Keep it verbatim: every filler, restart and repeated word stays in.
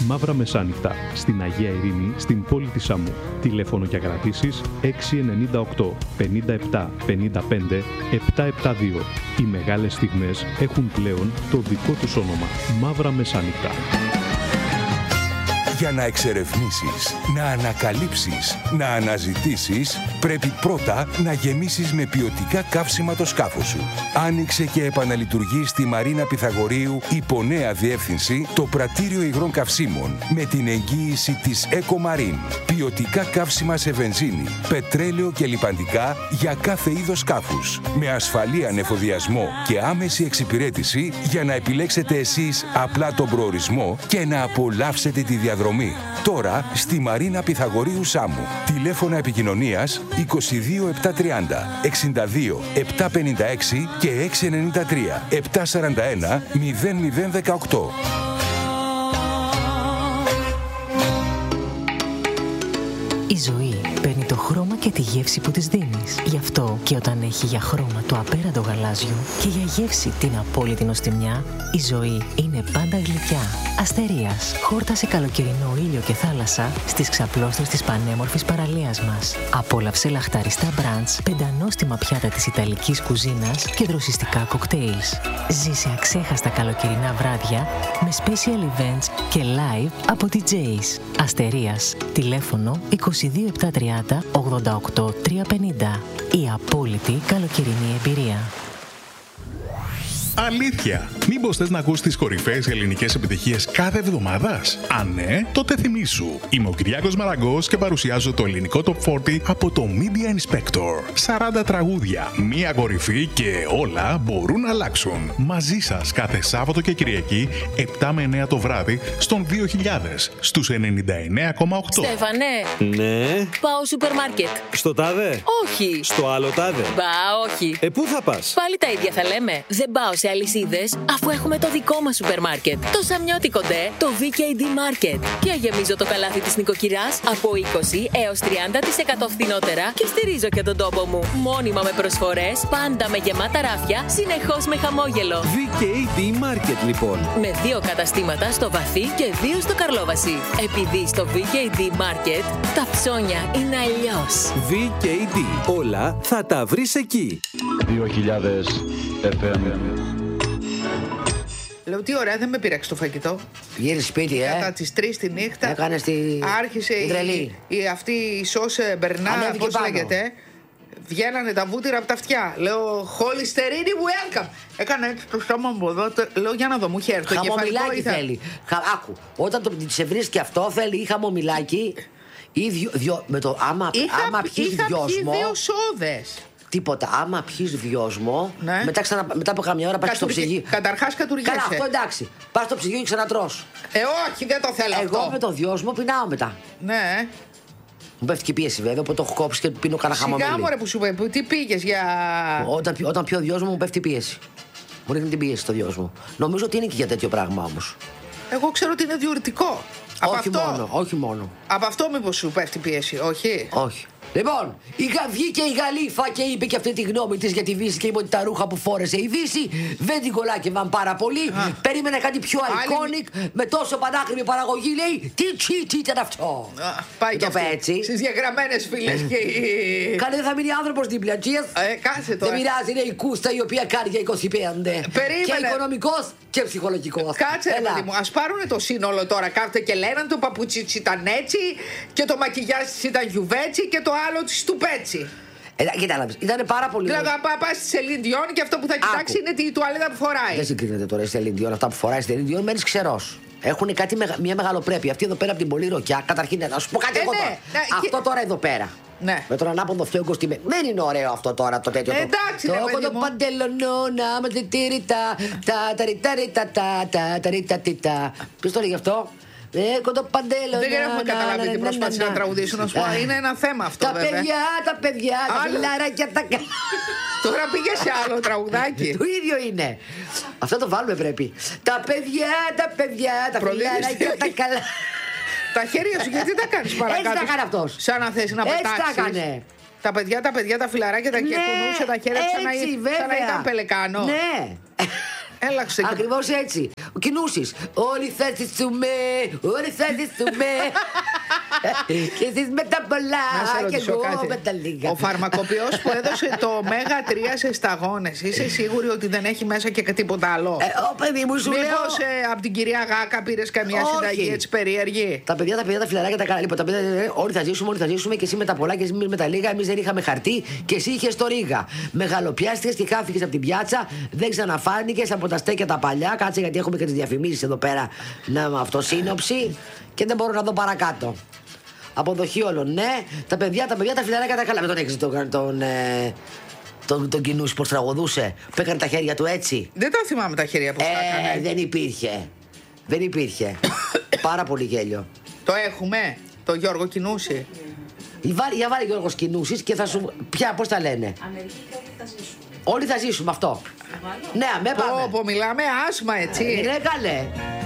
Μαύρα Μεσάνυχτα, στην Αγία Ειρήνη, στην πόλη της Σάμου. Τηλέφωνο για κρατήσεις έξι εννιά οκτώ πενήντα επτά πενήντα πέντε επτακόσια εβδομήντα δύο. Οι μεγάλες στιγμές έχουν πλέον το δικό τους όνομα. Μαύρα Μεσάνυχτα. Για να εξερευνήσεις, να ανακαλύψεις, να αναζητήσεις, πρέπει πρώτα να γεμίσεις με ποιοτικά καύσιμα το σκάφος σου. Άνοιξε και επαναλειτουργεί στη Μαρίνα Πυθαγορείου υπό νέα διεύθυνση το πρατήριο υγρών καυσίμων με την εγγύηση της Ecomarine. Ποιοτικά καύσιμα σε βενζίνη, πετρέλαιο και λιπαντικά για κάθε είδος σκάφους. Με ασφαλή ανεφοδιασμό και άμεση εξυπηρέτηση για να επιλέξετε εσείς απλά τον προορισμό και να απολαύσετε τη διαδρομή. Τώρα στη Μαρίνα Πυθαγορείου Σάμου. Τηλέφωνα επικοινωνίας είκοσι δύο επτακόσια τριάντα εξήντα δύο επτακόσια πενήντα έξι και έξι εννιά τρία επτακόσια σαράντα ένα μηδέν μηδέν δεκαοκτώ. Η ζωή παίρνει το χρώμα και τη γεύση που της δίνεις. Γι' αυτό και όταν έχει για χρώμα το απέραντο γαλάζιο και για γεύση την απόλυτη νοστιμιά, η ζωή είναι πάντα γλυκιά. Αστερίας, χόρτασε καλοκαιρινό ήλιο και θάλασσα στις ξαπλώστρες της πανέμορφης παραλίας μας. Απόλαυσε λαχταριστά μπραντς, πεντανόστιμα πιάτα της ιταλικής κουζίνας και δροσιστικά κοκτέιλς. Ζήσε αξέχαστα καλοκαιρινά βράδια με special events και live από ντι τζέις. Αστερίας, τηλέφωνο είκοσι δύο επτακόσια τριάντα ογδόντα οκτώ τριακόσια πενήντα. Η απόλυτη καλοκαιρινή εμπειρία. Αλήθεια! Μήπως θες να ακούς τις κορυφαίες ελληνικές επιτυχίες κάθε εβδομάδας? Αν ναι, τότε θυμήσου. Είμαι ο Κυριάκος Μαραγκός και παρουσιάζω το ελληνικό Top σαράντα από το Media Inspector. σαράντα τραγούδια, μία κορυφή και όλα μπορούν να αλλάξουν. Μαζί σας κάθε Σάββατο και Κυριακή, επτά με εννιά το βράδυ, στον δύο χιλιάδες, στους ενενήντα εννέα κόμμα οκτώ. Στέφανε! Ναι. Πάω σούπερ μάρκετ. Στο τάδε. Όχι. Στο άλλο τάδε. Μπα, όχι. Ε, πού θα πας? Πάλι τα ίδια θα λέμε. Δεν πάω σε αλυσίδες, αφού έχουμε το δικό μας σούπερ μάρκετ. Το Σαμιώτικο ντε, το βι κέι ντι Market. Και γεμίζω το καλάθι της νοικοκυράς από είκοσι έως τριάντα τοις εκατό φθηνότερα και στηρίζω και τον τόπο μου. Μόνιμα με προσφορές, πάντα με γεμάτα ράφια, συνεχώς με χαμόγελο. βι κέι ντι Market λοιπόν. Με δύο καταστήματα στο Βαθύ και δύο στο Καρλόβαση. Επειδή στο βι κέι ντι Market τα ψώνια είναι αλλιώς. βι κέι ντι. Όλα θα τα βρεις εκεί. δύο χιλιάδες εφ εμ. Λέω τι ωραία, δεν με πήραξε το φαγητό. Γύρι σπίτι, ε. Κατά τις τρεις τη νύχτα. Έκανες τη... Άρχισε η, η, αυτή η σως Μπερνά, πώς πάνω. λέγεται. Βγαίνανε τα βούτυρα από τα αυτιά. Λέω, Χολυστερίνη, welcome. Έκανα έτσι το στόμα μου εδώ. Λέω, για να δω, μου είχε έρθει. Χαμομηλάκι θέλει. Χα, άκου, όταν το σε βρίσκει αυτό, θέλει ή χαμομηλάκι ή δυο, δυο, με το άμα, είχα, άμα πιείς δυόσμο. Είχα πιει δύο σόδες. Τίποτα. Άμα πιείς δυόσμο, ναι. μετά, ξανα, μετά από καμιά ώρα πας στο ψυγείο. Καταρχάς κατουργέσαι. Καλά, αυτό εντάξει. Πας στο ψυγείο και ξανατρως. Ε, όχι, δεν το θέλω Εγώ αυτό. με το δυόσμο πεινάω μετά. Ναι. Μου πέφτει και πίεση βέβαια, οπότε το έχω κόψει και πίνω κανένα χαμομήλι. Σιγά μωρέ που σου πει, τι πήγες για... Όταν, όταν πιω δυόσμο μου πέφτει πίεση. Μου ρίχνει την πίεση στο δυόσμο. Νομίζω ότι είναι και για τέτοιο πράγμα όμως. Εγώ ξέρω ότι είναι διουρητικό. Από όχι αυτό... μόνο, όχι μόνο. Από αυτό μήπως σου πέφτει πίεση, όχι. Όχι. Λοιπόν, βγήκε η Γαλήφα και είπε και αυτή τη γνώμη της για τη Δύση και είπε ότι τα ρούχα που φόρεσε η Δύση δεν την κολλάκευαν πάρα πολύ. Α. Περίμενε κάτι πιο iconic, Άλλη... με τόσο πανάκριβη παραγωγή. Λέει, τι τσίτ ήταν αυτό. Α, πάει και το έτσι. Στις διαγραμμένες φίλες και η... Καλέ, δεν θα μείνει άνθρωπος δίπλα. Ε, κάτσε τώρα. Δεν πειράζει, είναι η κούστα η οποία κάνει για είκοσι πέντε. Περίμενε. Και οικονομικός και ψυχολογικός. Κάτσε, ρε παιδί μου, ας πάρουνε το σύνολο τώρα. Κάθεται και λένε το παπούτσι της ήταν έτσι και το μακιγιάζ της ήταν γιουβέτσι και το άλλο της του πέτσι. Ε, Κοιτάξτε, ήταν πάρα πολύ. Δηλαδή, θα πάει στη Σελίν Διόν και αυτό που θα κοιτάξει είναι τη τουαλέτα που φοράει. Δεν συγκρίνεται τώρα η Σελίν Διόν. Αυτά που φοράει η Σελίν Διόν μένει ξερός. Έχουν κάτι, μια μεγαλοπρέπεια. Αυτή εδώ πέρα από την πολύ ροκιά. Καταρχήν, να σου πω κάτι ε, εγώ ναι, τώρα. Ναι, αυτό και... τώρα εδώ πέρα. Ναι. Με τον ανάποδο φιόγκο στη μέση. Δεν είναι ωραίο αυτό τώρα το τέτοιο. Ε, εντάξει, το έχω το παντελονό να με τη τυρίτα. Τα τα ριτα ριτα τα τα τα ριτα τιτα. Ποιος το λέγει αυτό? Έχω το παντέλο. Δεν έχουμε καταλάβει τι προσπάθησε να τραγουδήσουν. Να σου πω, είναι ένα θέμα αυτό. Τα παιδιά, τα παιδιά, τα φιλαράκια τα. Τώρα πήγε σε άλλο τραγουδάκι. Το ίδιο είναι. Αυτό το βάλουμε πρέπει. Τα παιδιά, τα παιδιά, τα φιλαράκια τα καλά. Τα χέρια σου, γιατί τα κάνεις παρακάτω? Έτσι τα κάνει αυτός. Σαν να θες να πετάξεις. Έτσι τα έκανε. Τα παιδιά, τα παιδιά, τα φιλαράκια τα κουνούσε τα χέρια σαν να ήταν πελεκάνο. Ναι. Έλαξε. Ακριβώς έτσι. Κινούσεις. Όλοι θα ζήσουμε, όλοι θα ζήσουμε. Και εσείς με τα πολλά και εγώ με τα λίγα. Ο φαρμακοποιός που έδωσε το Ωμέγα τρία σε σταγόνες, είσαι σίγουρη ότι δεν έχει μέσα και τίποτα άλλο? Ε, ο παιδί μου σου λέω. Μήπως ε, από την κυρία Γάκα πήρες καμιά Όχι. συνταγή έτσι περίεργη? Τα παιδιά, τα παιδιά, τα φιλαράκια τα καλά. Λοιπόν, τα παιδιά, ε, όλοι θα ζήσουμε, όλοι θα ζήσουμε και εσύ με τα πολλά και εσύ με τα λίγα. Εμείς δεν είχαμε χαρτί και εσύ είχες το ρίγα. Μεγαλοπιάστηκες και χάφηκες από την πιάτσα, δεν ξαναφάνηκες από τα στέκια τα παλιά. Κάτσε γιατί έχουμε και τις διαφημίσεις εδώ πέρα να με αυτοσύνοψη και δεν μπορώ να δω παρακάτω. Αποδοχή όλων, ναι. Τα παιδιά, τα παιδιά, τα φιλαράκια τα καλά. Με τον έξι τον. τον ε, Τον, τον Κινούση πως τραγουδούσε, που έκανε τα χέρια του έτσι. Δεν το θυμάμαι τα χέρια πως ε, τα έκανε. Δεν υπήρχε. Δεν υπήρχε. Πάρα πολύ γέλιο. Το έχουμε, το Γιώργο Κινούση. Για βάλει Γιώργος Κινούσης και θα σου. Πια, πώς τα λένε. Αμερική και όλοι θα ζήσουμε. Όλοι θα ζήσουμε αυτό. Ναι, αμέ πάμε. Πω, πω, μιλάμε άσμα, έτσι. Ε, ναι, καλέ.